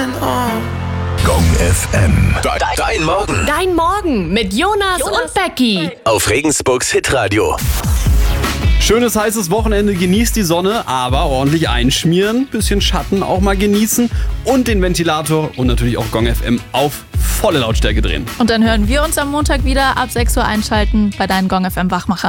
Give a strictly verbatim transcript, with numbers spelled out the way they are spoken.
running on. Gong F M. Dein, dein Morgen. Dein Morgen mit Jonas, Jonas und Becky. Auf Regensburgs Hitradio. Schönes, heißes Wochenende, genießt die Sonne, aber ordentlich einschmieren, bisschen Schatten auch mal genießen und den Ventilator und natürlich auch Gong F M auf volle Lautstärke drehen. Und dann hören wir uns am Montag wieder ab sechs Uhr einschalten bei deinen Gong F M Wachmachern.